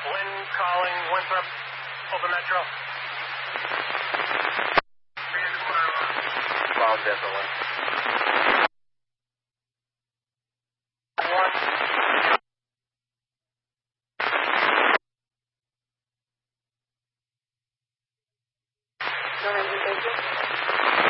Lynn calling Winthrop, Open Metro. Bomb Delta 1.